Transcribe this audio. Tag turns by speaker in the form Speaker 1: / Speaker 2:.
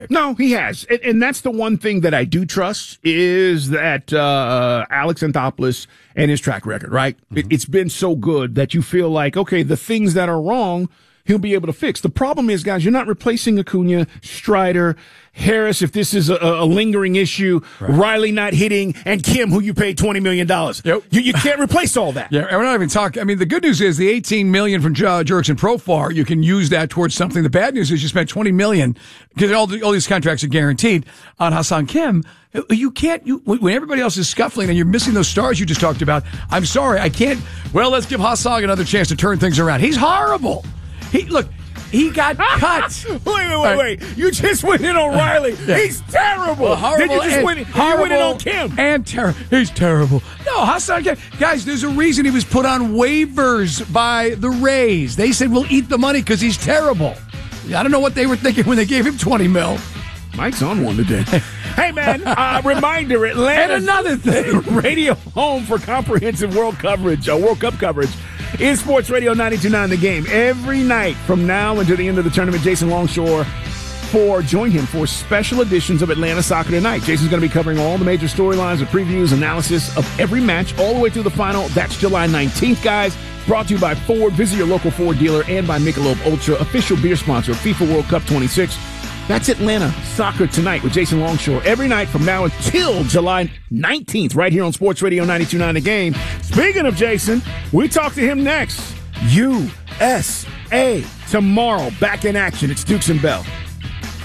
Speaker 1: No, he has. And that's the one thing that I do trust is that Alex Anthopoulos and his track record, right? Mm-hmm. It's been so good that you feel like, okay, the things that are wrong, he'll be able to fix. The problem is, guys, you're not replacing Acuna, Strider, Harris, if this is a lingering issue, right. Riley not hitting, and Kim, who you paid $20 million. Yep. You can't replace all that.
Speaker 2: Yeah, and we're not even talking. I mean, the good news is the $18 million from Jurickson Profar, you can use that towards something. The bad news is you spent $20 million, because all these contracts are guaranteed, on Ha-Seong Kim. You can't, when everybody else is scuffling and you're missing those stars you just talked about, I'm sorry, I can't. Well, let's give Ha-Seong another chance to turn things around. He's horrible. He got cut.
Speaker 1: Wait. You just went in on Riley. Yeah. He's terrible.
Speaker 2: Well, horrible.
Speaker 1: Did you just went in on Kim?
Speaker 2: And he's terrible. No, Ha-Seong Kim. Guys, there's a reason he was put on waivers by the Rays. They said, we'll eat the money because he's terrible. I don't know what they were thinking when they gave him $20 million.
Speaker 1: Mike's on one today. Hey, man, reminder, Atlanta.
Speaker 2: And another thing.
Speaker 1: Radio home for comprehensive World Cup coverage. In Sports Radio 92.9 The Game. Every night from now until the end of the tournament, Jason Longshore join him for special editions of Atlanta Soccer Tonight. Jason's going to be covering all the major storylines, the previews, analysis of every match all the way through the final. That's July 19th, guys. Brought to you by Ford. Visit your local Ford dealer, and by Michelob Ultra, official beer sponsor of FIFA World Cup 26. That's Atlanta Soccer Tonight with Jason Longshore every night from now until July 19th, right here on Sports Radio 92.9 The Game. Speaking of Jason, we talk to him next. USA tomorrow, back in action. It's Dukes and Bell.